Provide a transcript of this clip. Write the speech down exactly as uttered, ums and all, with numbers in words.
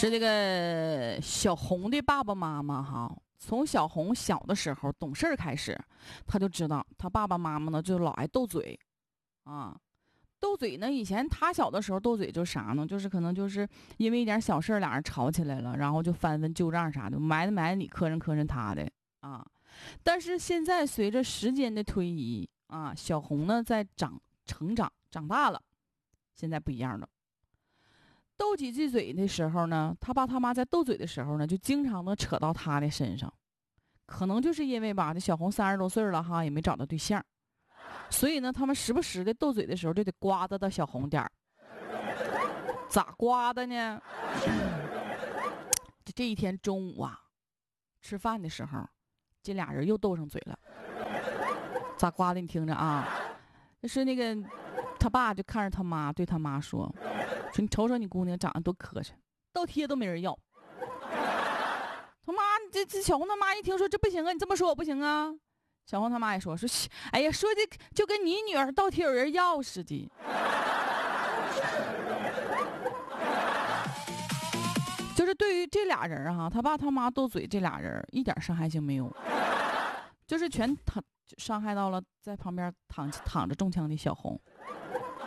是这个小红的爸爸妈妈哈，从小红小的时候懂事开始，他就知道他爸爸妈妈呢就老爱斗嘴啊。斗嘴呢，以前他小的时候斗嘴就是啥呢？就是可能就是因为一点小事俩人吵起来了，然后就翻翻旧账啥的，埋汰埋汰你，磕碜磕碜他的啊。但是现在随着时间的推移啊，小红呢在长成长长大了，现在不一样了。斗几句嘴的时候呢，他爸他妈在斗嘴的时候呢，就经常的扯到他的身上，可能就是因为吧，这小红三十多岁了哈，也没找到对象。所以呢，他们时不时的斗嘴的时候，就得刮搭到小红点儿。咋刮的呢？就这一天中午啊，吃饭的时候，这俩人又斗上嘴了。咋刮的？你听着啊，就是那个他爸就看着他妈，对他妈说：“说你瞅瞅你姑娘长得多磕碜，倒贴都没人要。”他妈，这这小红他妈一听说这不行啊，你这么说我不行啊。小红他妈也说说，哎呀，说的就跟你女儿倒贴有人要似的。就是对于这俩人啊，他爸他妈斗嘴，这俩人一点伤害性没有，就是全躺伤害到了在旁边躺躺着中枪的小红。